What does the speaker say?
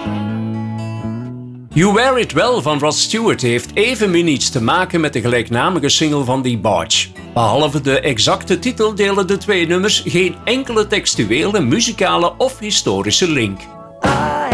You Wear It Well van Rod Stewart heeft evenmin iets te maken met de gelijknamige single van DeBarge. Behalve de exacte titel delen de twee nummers geen enkele textuele, muzikale of historische link.